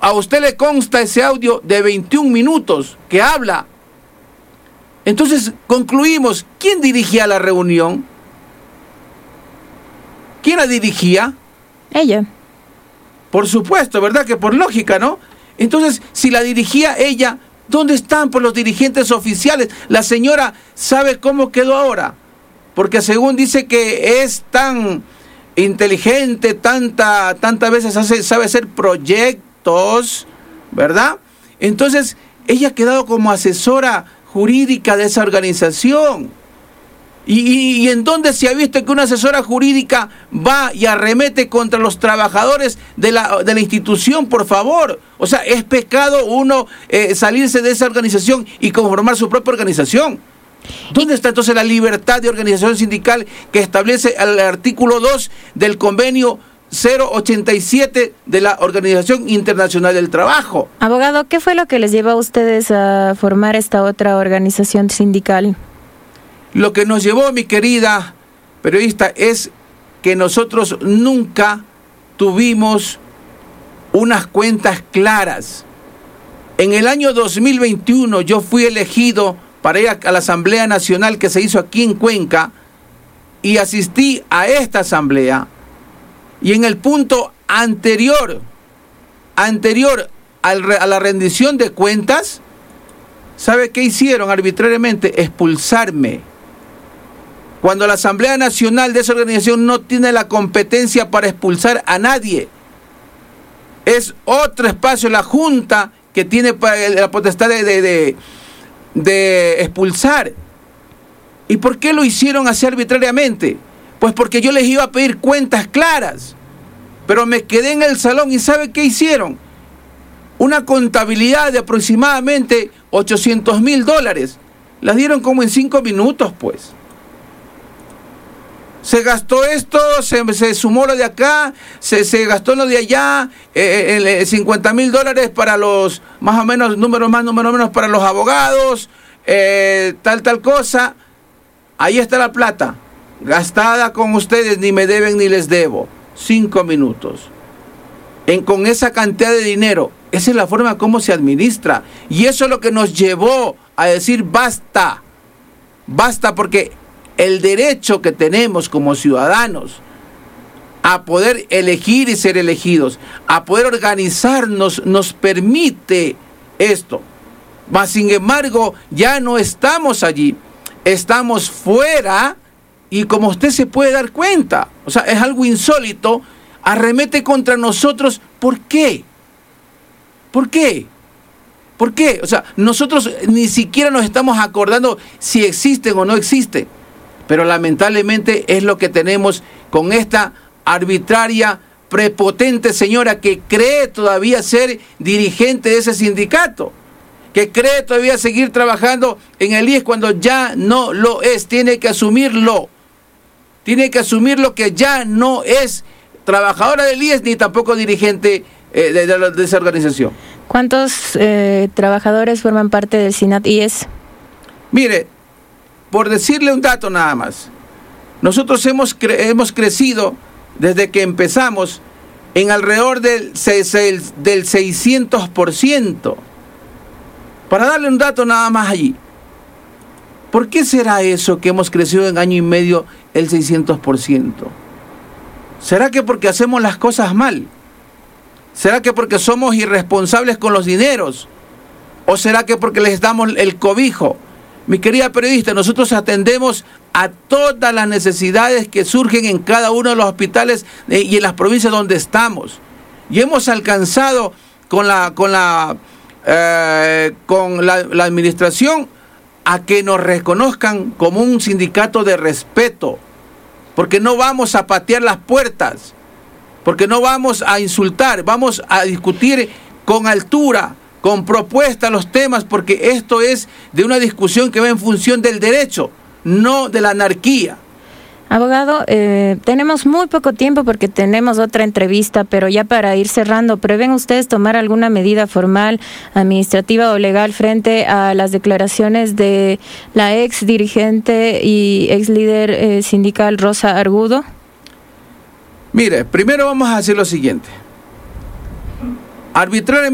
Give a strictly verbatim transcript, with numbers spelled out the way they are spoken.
a usted le consta ese audio de veintiún minutos que habla. Entonces concluimos, ¿quién dirigía la reunión? ¿Quién la dirigía? Ella. Por supuesto, ¿verdad? Que por lógica, ¿no? Entonces, si la dirigía ella, ¿dónde están pues, los dirigentes oficiales? La señora sabe cómo quedó ahora, porque según dice que es tan inteligente, tanta, tantas veces hace, sabe hacer proyectos, ¿verdad? Entonces, ella ha quedado como asesora jurídica de esa organización. ¿Y, y, y en dónde se ha visto que una asesora jurídica va y arremete contra los trabajadores de la, de la institución, por favor? O sea, es pecado uno eh, salirse de esa organización y conformar su propia organización. ¿Dónde está entonces la libertad de organización sindical que establece el artículo dos del convenio cero ochenta y siete de la Organización Internacional del Trabajo? Abogado, ¿qué fue lo que les llevó a ustedes a formar esta otra organización sindical? Lo que nos llevó, mi querida periodista, es que nosotros nunca tuvimos unas cuentas claras. En el año dos mil veintiuno yo fui elegido para ir a la Asamblea Nacional que se hizo aquí en Cuenca y asistí a esta asamblea. Y en el punto anterior, anterior al, a la rendición de cuentas, ¿sabe qué hicieron arbitrariamente? Expulsarme. Cuando la Asamblea Nacional de esa organización no tiene la competencia para expulsar a nadie. Es otro espacio, la Junta, que tiene la potestad de, de, de, de expulsar. ¿Y por qué lo hicieron así arbitrariamente? Pues porque yo les iba a pedir cuentas claras. Pero me quedé en el salón y ¿sabe qué hicieron? Una contabilidad de aproximadamente ochocientos mil dólares. Las dieron como en cinco minutos, pues. Se gastó esto, se, se sumó lo de acá, se, se gastó lo de allá, eh, eh, cincuenta mil dólares para los, más o menos, números más, números menos para los abogados, eh, tal, tal cosa. Ahí está la plata, gastada con ustedes, ni me deben ni les debo. Cinco minutos. En, con esa cantidad de dinero, esa es la forma como se administra. Y eso es lo que nos llevó a decir basta, basta porque el derecho que tenemos como ciudadanos a poder elegir y ser elegidos, a poder organizarnos, nos permite esto. Mas, sin embargo, ya no estamos allí, estamos fuera y como usted se puede dar cuenta, o sea, es algo insólito, arremete contra nosotros. ¿Por qué? ¿Por qué? ¿Por qué? O sea, nosotros ni siquiera nos estamos acordando si existen o no existen. Pero lamentablemente es lo que tenemos con esta arbitraria, prepotente señora que cree todavía ser dirigente de ese sindicato, que cree todavía seguir trabajando en el I E S cuando ya no lo es. Tiene que asumirlo, tiene que asumir lo que ya no es trabajadora del I E S ni tampoco dirigente eh, de, de, de esa organización. ¿Cuántos eh, trabajadores forman parte del SINAT I E S? Mire, por decirle un dato nada más, nosotros hemos, cre- hemos crecido desde que empezamos en alrededor del, del seiscientos por ciento. Para darle un dato nada más allí, ¿por qué será eso que hemos crecido en año y medio el seiscientos por ciento? ¿Será que porque hacemos las cosas mal? ¿Será que porque somos irresponsables con los dineros? ¿O será que porque les damos el cobijo? Mi querida periodista, nosotros atendemos a todas las necesidades que surgen en cada uno de los hospitales y en las provincias donde estamos. Y hemos alcanzado con la, con la, eh, con la, la administración a que nos reconozcan como un sindicato de respeto, porque no vamos a patear las puertas, porque no vamos a insultar, vamos a discutir con altura, con propuesta los temas, porque esto es de una discusión que va en función del derecho, no de la anarquía. Abogado, eh, tenemos muy poco tiempo porque tenemos otra entrevista, pero ya para ir cerrando, ¿prevén ustedes tomar alguna medida formal, administrativa o legal frente a las declaraciones de la ex dirigente y ex líder eh, sindical Rosa Argudo? Mire, primero vamos a hacer lo siguiente. Arbitrariamente